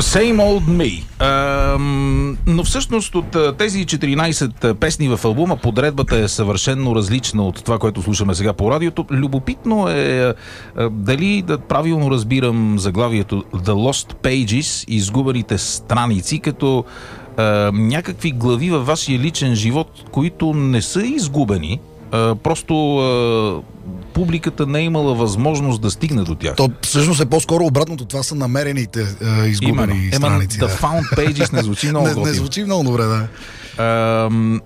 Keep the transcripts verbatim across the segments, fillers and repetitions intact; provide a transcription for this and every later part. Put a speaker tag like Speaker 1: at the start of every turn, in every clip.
Speaker 1: Same Old Me. А, но всъщност от тези четиринайсет песни в албума подредбата е съвършенно различна от това, което слушаме сега по радиото. Любопитно е а, дали да правилно разбирам заглавието The Lost Pages, изгубените страници, като а, някакви глави във вашия личен живот, които не са изгубени, а, просто а, публиката не е имала възможност да стигне до тях.
Speaker 2: То всъщност е по-скоро обратното. Това са намерените е, изгубени Именно. страници.
Speaker 1: Ема, да. The Found Pages не звучи много готино.
Speaker 2: Не, не звучи много добре, да.
Speaker 1: А,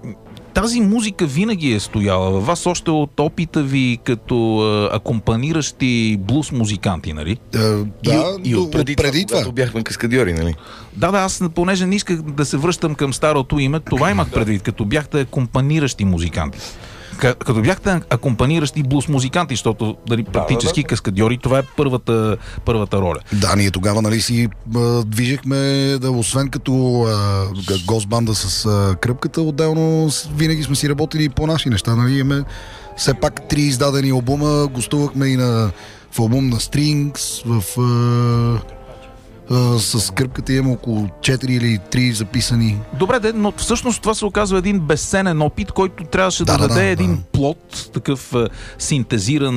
Speaker 1: тази музика винаги е стояла във вас, още от опита ви като а, акомпаниращи блуз музиканти, нали?
Speaker 2: А, да,
Speaker 3: и, и от преди, преди това, когато бяхме каскадьори, нали?
Speaker 1: Да, да, аз понеже не исках да се връщам към старото име, това имах предвид, като бяхте акомпаниращи музиканти. Като бяхте акомпаниращи блуз музиканти, защото дали, практически да, да. каскадьори, това е първата, първата роля.
Speaker 2: Да, ние тогава нали си а, движихме, да, освен като а, гостбанда с а, кръпката, отделно винаги сме си работили по наши неща. Нали? Имаме все пак три издадени албума, гостувахме и на, в албум на Strings, в... А, Uh, с кръпката имам около четири или три записани.
Speaker 1: Добре, де, но всъщност това се оказва един безценен опит, който трябваше да, да, да даде да, един да. плод, такъв uh, синтезиран,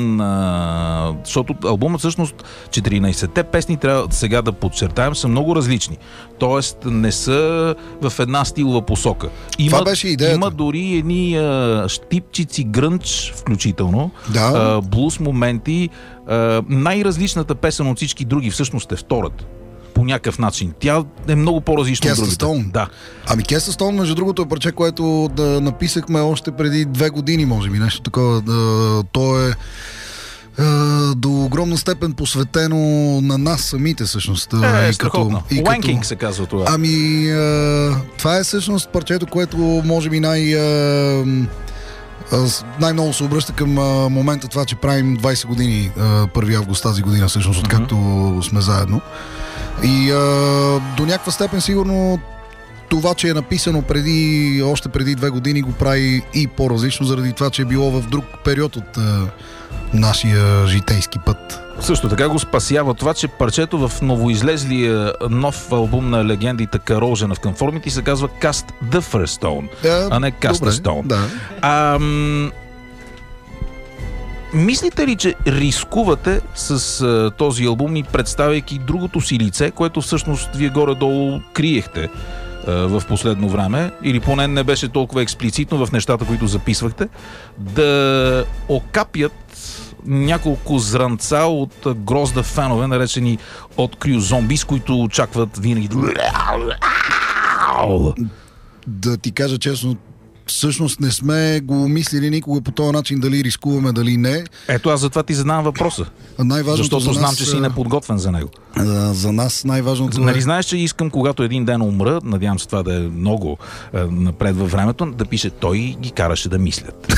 Speaker 1: uh, защото албумът всъщност четиринайсетте песни, трябва сега да подчертаем, са много различни. Тоест не са в една стилова посока. Има,
Speaker 2: това беше идеята.
Speaker 1: Има дори едни uh, щипчици грънч, включително,
Speaker 2: да.
Speaker 1: uh, блуз моменти. Uh, най-различната песен от всички други всъщност е втората. По някакъв начин. Тя е много по-различна от другите.
Speaker 2: Stone.
Speaker 1: Да.
Speaker 2: Ами Кеста Стоун, между другото, е парче, което да написахме още преди две години, може би, нещо такова. Да, то е, е до огромна степен посветено на нас самите, всъщност.
Speaker 1: Е, е страхотно. Wanking се казва това.
Speaker 2: Ами, е, това е всъщност парчето, което може би най... Е, най-много се обръща към а, момента това, че правим двайсет години, а, първи август тази година, всъщност, откакто mm-hmm. сме заедно. И а, до някаква степен сигурно това, че е написано преди, още преди две години, го прави и по-различно, заради това, че е било в друг период от а, нашия житейски път.
Speaker 1: Също така го спасява това, че парчето в новоизлезлия нов албум на легендите Corrosion of Conformity се казва Cast the First Stone, yeah, а не Cast the Stone.
Speaker 2: Да.
Speaker 1: А, м- мислите ли, че рискувате с а, този албум и представяйки другото си лице, което всъщност вие горе-долу криехте а, в последно време, или поне не беше толкова експлицитно в нещата, които записвахте, да окапят няколко зранца от грозда фенове, наречени от Крю Зомбис, които очакват винаги
Speaker 2: да ти кажа честно, всъщност не сме го мислили никога по този начин, дали рискуваме, дали не.
Speaker 1: Ето аз затова ти задавам въпроса. Защото
Speaker 2: за
Speaker 1: знам,
Speaker 2: нас,
Speaker 1: че си неподготвен за него.
Speaker 2: За нас най-важното
Speaker 1: Нали
Speaker 2: е...
Speaker 1: знаеш, че искам, когато един ден умра, надявам се това да е много е, напред във времето, да пише, той ги караше да мислят.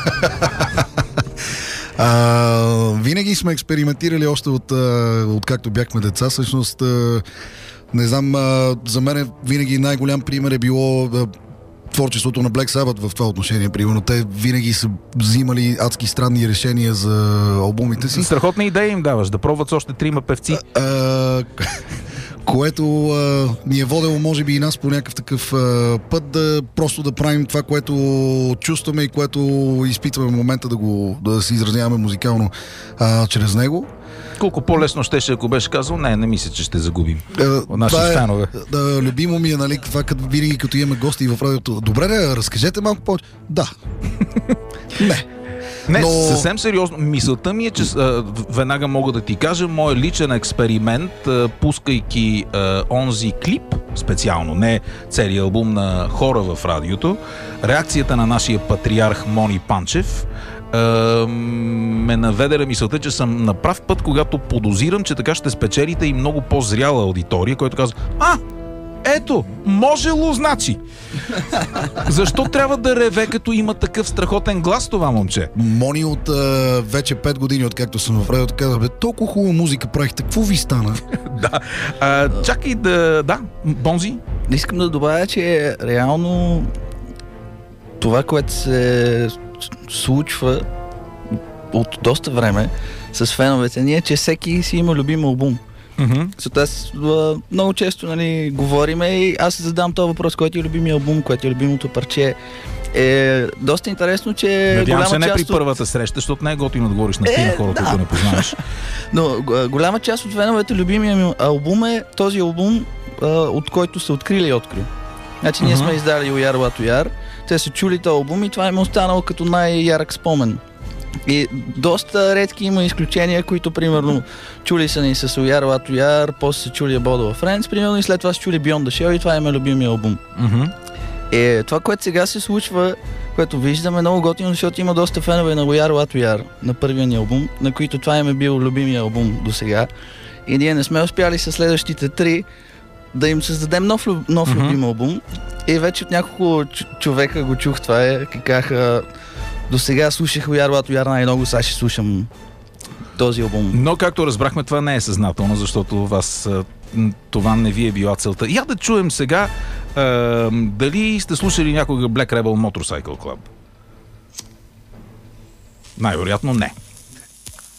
Speaker 2: А, винаги сме експериментирали още от, от както бяхме деца. Всъщност, не знам, за мен винаги най-голям пример е било творчеството на Black Sabbath в това отношение. Примерно, те винаги са взимали адски странни решения за албумите си.
Speaker 1: Страхотна идея им даваш, да пробват с още трима певци.
Speaker 2: А, което а, ни е водело, може би, и нас по някакъв такъв а, път да просто да правим това, което чувстваме и което изпитваме в момента, да го да се изразяваме музикално а, чрез него.
Speaker 1: Колко по-лесно щеше, ако беше казал, не, не мисля, че ще загубим от нашите
Speaker 2: е,
Speaker 1: фенове.
Speaker 2: Да, любимо ми е, нали, това като винаги, като имаме гости в радиото. Добре, да, разкажете малко повече. Да. Не.
Speaker 1: Не,
Speaker 2: Но...
Speaker 1: съвсем сериозно. Мисълта ми е, че а, веднага мога да ти кажа, мой личен експеримент, а, пускайки а, онзи клип, специално, не целият албум на хора в радиото, реакцията на нашия патриарх Мони Панчев Uh, ме наведе на мисълта, че съм на прав път, когато подозирам, че така ще спечелите и много по-зряла аудитория, която казва: а, ето, можело, значи. Защо трябва да реве, като има такъв страхотен глас това момче?
Speaker 2: Мони от uh, вече пет години, откакто съм в радиото, казва: бе, толкова хубава музика правихте, какво ви стана?
Speaker 1: Да, uh, чакай да... Да, Бонзи?
Speaker 3: Искам да добавя, че реално това, което се случва от доста време с феновете ни е, че всеки си има любим албум. Mm-hmm. So, аз а, много често, нали, говориме и аз се задам този въпрос, който е любимия албум, което е любимото парче. Е доста интересно, че
Speaker 1: надявам
Speaker 3: голяма
Speaker 1: се не
Speaker 3: част
Speaker 1: при
Speaker 3: от...
Speaker 1: първата среща, защото не е готино да говориш на ти на хора,
Speaker 3: да.
Speaker 1: които не познаваш.
Speaker 3: Но голяма част от феновете любимия ми албум е този албум, а, от който са открили и открил. Значи ние uh-huh. сме издали Уяр Лат Уяр, те са чули този албум и това им е останало като най-ярък спомен. И доста редки има изключения, които примерно чули са ни с Уяр Лат Уяр, после са чули A Bottle of Friends, примерно и след това са чули Beyond the Shell и това им е любимия албум.
Speaker 1: Uh-huh.
Speaker 3: Е, това, което сега се случва, което виждаме, е много готино, защото има доста фенове на Уяр Лат Уяр, на първия ни албум, на които това им е бил любимия албум до сега. И ние не сме успяли с следващите три да им създадем нов, нов uh-huh. любим албум. И вече от няколко ч- човека го чух това е, какаха до сега слушах Уяр Лат Уяр най-много, сега ще слушам този албум.
Speaker 1: Но както разбрахме, това не е съзнателно, защото вас това не ви е била целта. Я да чуем сега е, дали сте слушали някога Black Rebel Motorcycle Club? Най-вероятно не.